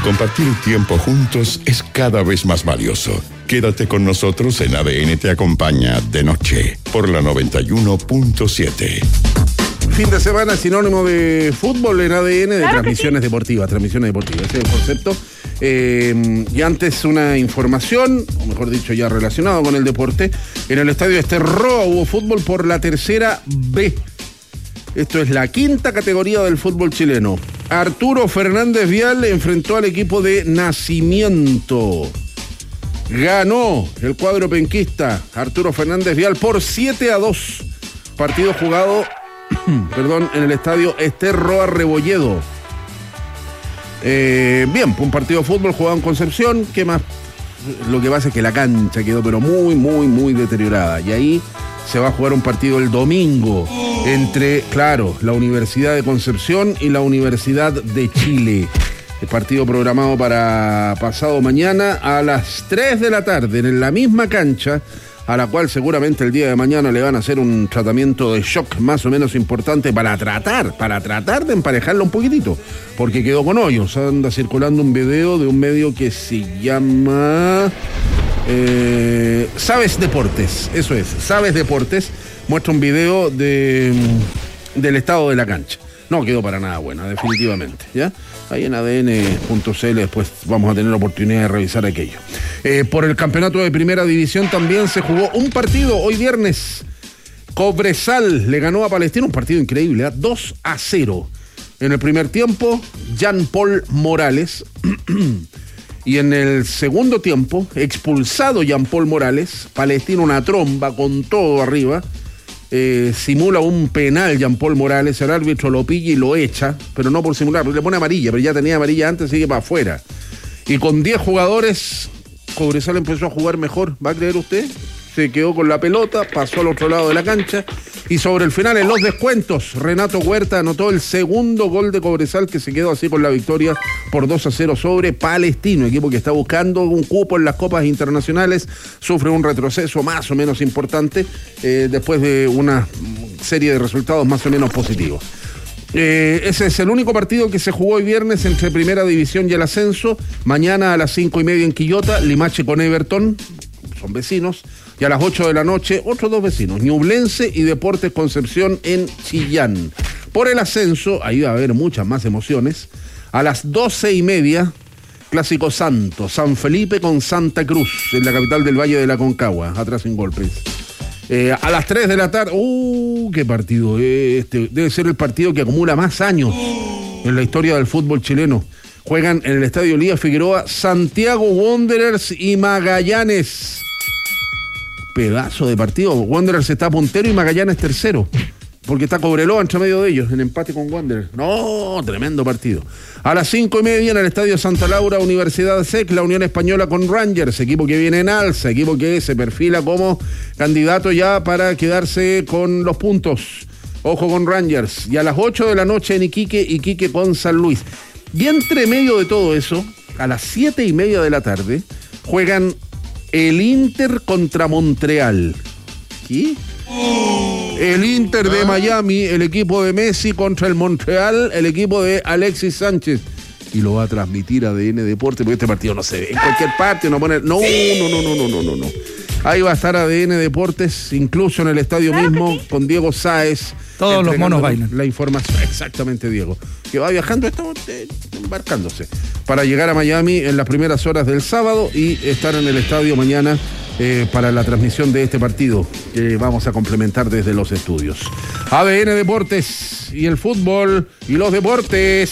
compartir tiempo juntos es cada vez más valioso. Quédate con nosotros en ADN Te Acompaña de noche por la 91.7. Fin de semana sinónimo de fútbol en ADN, de transmisiones deportivas. Ese es el concepto. Y antes una información, o mejor dicho ya relacionado con el deporte. En el estadio Esterroa hubo fútbol por la tercera B. Esto es la quinta categoría del fútbol chileno. Arturo Fernández Vial enfrentó al equipo de Nacimiento. Ganó el cuadro penquista Arturo Fernández Vial por 7-2. Partido jugado en el estadio Esterroa Rebolledo. Bien, un partido de fútbol jugado en Concepción. ¿Qué más? Lo que pasa es que la cancha quedó pero muy deteriorada. Y ahí se va a jugar un partido el domingo entre, la Universidad de Concepción y la Universidad de Chile. El partido programado para pasado mañana a las 3 de la tarde en la misma cancha, a la cual seguramente el día de mañana le van a hacer un tratamiento de shock más o menos importante para tratar de emparejarlo un poquitito, porque quedó con hoyos. Anda circulando un video de un medio que se llama Sabes Deportes, eso es, Sabes Deportes, muestra un video del estado de la cancha. No quedó para nada buena, definitivamente, ¿ya? Ahí en ADN.cl después vamos a tener la oportunidad de revisar aquello. Por el campeonato de primera división también se jugó un partido hoy viernes. Cobresal le ganó a Palestino, un partido increíble, 2-0. En el primer tiempo, Jean-Paul Morales. Y en el segundo tiempo, expulsado Jean-Paul Morales, Palestino una tromba con todo arriba. Simula un penal Jean-Paul Morales, el árbitro lo pilla y lo echa, pero no por simular, le pone amarilla, pero ya tenía amarilla antes, sigue para afuera. Y con 10 jugadores, Cobresal empezó a jugar mejor, ¿va a creer usted? Se quedó con la pelota, pasó al otro lado de la cancha, y sobre el final, en los descuentos, Renato Huerta anotó el segundo gol de Cobresal, que se quedó así con la victoria por 2-0 sobre Palestino, equipo que está buscando un cupo en las copas internacionales, sufre un retroceso más o menos importante, después de una serie de resultados más o menos positivos. Ese es el único partido que se jugó hoy viernes entre Primera División y el ascenso. Mañana a las 5:30 en Quillota, Limache con Everton, son vecinos. Y a las 8 de la noche, otros dos vecinos, Ñublense y Deportes Concepción en Chillán. Por el ascenso, ahí va a haber muchas más emociones. A las 12:30, Clásico Santo, San Felipe con Santa Cruz, en la capital del Valle de la Concagua, atrás sin golpes. A las 3 de la tarde, qué partido este. Debe ser el partido que acumula más años en la historia del fútbol chileno. Juegan en el Estadio Elías Figueroa, Santiago Wanderers y Magallanes. Pedazo de partido. Wanderers está puntero y Magallanes tercero, porque está Cobreloa entre medio de ellos, en empate con Wanderers. No, tremendo partido. A las 5:30 en el Estadio Santa Laura, Universidad SEC, la Unión Española con Rangers, equipo que viene en alza, equipo que se perfila como candidato ya para quedarse con los puntos. Ojo con Rangers. Y a las 8 de la noche en Iquique con San Luis. Y entre medio de todo eso, a las 7:30 de la tarde, juegan el Inter contra Montreal. ¿Qué? El Inter de Miami, el equipo de Messi contra el Montreal, el equipo de Alexis Sánchez. Y lo va a transmitir ADN Deporte, porque este partido no se ve en cualquier parte. No. Ahí va a estar ADN Deportes, incluso en el estadio mismo, sí, con Diego Sáez. Todos los monos bailan. La información, exactamente, Diego. Que va viajando, está embarcándose para llegar a Miami en las primeras horas del sábado y estar en el estadio mañana para la transmisión de este partido que vamos a complementar desde los estudios. ADN Deportes y el fútbol y los deportes.